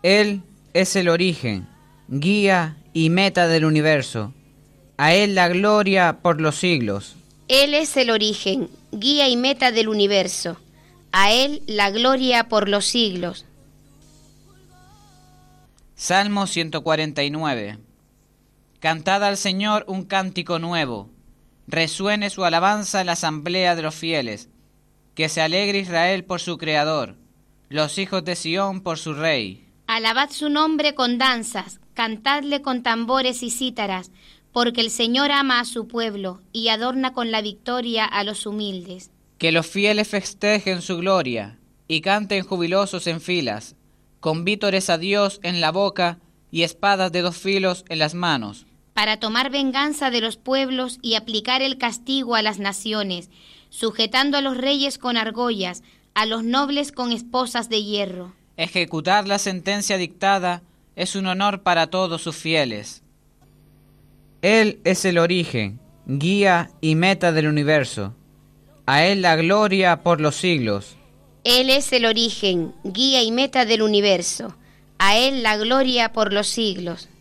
Él es el origen, guía y meta del universo. A Él la gloria por los siglos. Él es el origen, guía y meta del universo. A Él la gloria por los siglos. Salmo 149. Cantad al Señor un cántico nuevo. Resuene su alabanza en la asamblea de los fieles. Que se alegre Israel por su Creador, los hijos de Sión por su Rey. Alabad su nombre con danzas, cantadle con tambores y cítaras, porque el Señor ama a su pueblo y adorna con la victoria a los humildes. Que los fieles festejen su gloria y canten jubilosos en filas, con vítores a Dios en la boca y espadas de 2 filos en las manos. Para tomar venganza de los pueblos y aplicar el castigo a las naciones, sujetando a los reyes con argollas, a los nobles con esposas de hierro. Ejecutar la sentencia dictada es un honor para todos sus fieles. Él es el origen, guía y meta del universo. A Él la gloria por los siglos. Él es el origen, guía y meta del universo. A Él la gloria por los siglos.